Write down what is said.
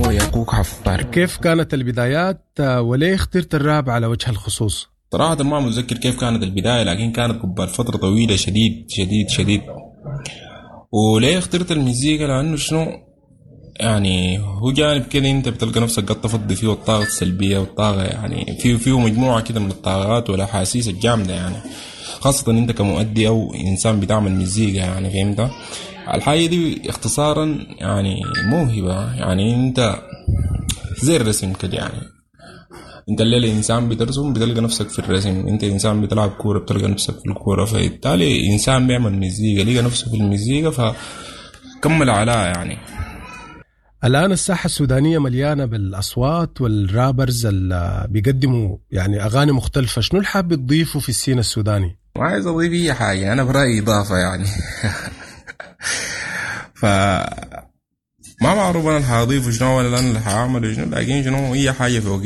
يا كوك حفار. كيف كانت البدايات وليه اخترت الراب على وجه الخصوص؟ صراحة ما متذكر كيف كانت البداية، لكن كانت قبل فترة طويلة شديد شديد شديد. وليه اخترت المزيكا؟ لأنه شنو يعني، هو جانب كده انت بتلقى نفسك قد تفضي فيه الطاقة السلبية والطاقة، يعني فيه مجموعة كده من الطاقات والأحاسيس الجامدة، يعني خاصة انت كمؤدي او انسان بتعمل مزيكا، يعني فهمت الحاجة دي اختصارا يعني موهبة. يعني انت زي الرسم كده، يعني انت الليلة انسان بترسم بتلقى نفسك في الرسم، انت انسان بتلعب كورة بتلقى نفسك في الكورة، فبالتالي انسان بيعمل مزيكا لقى نفسه في المزيكا فكمل عليها يعني. الآن الساحة السودانية مليانة بالأصوات والرابرز اللي بيقدموا يعني أغاني مختلفة، شنو الحاب تضيفه في السين السوداني؟ ما عايز اضيف اي حاجة، انا برأيي اضافة يعني. ف ما معروف انا اللي حاضيفه شنو ولا انا اللي حاعمله شنو، لكن شنو هي حاجة فوقية